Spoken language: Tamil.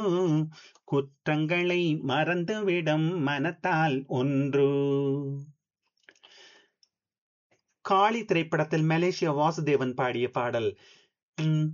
குற்றங்களை மறந்துவிடும் மனத்தால் ஒன்று. காளி திரைப்படத்தில் மலேசியா வாசுதேவன் பாடிய பாடல்.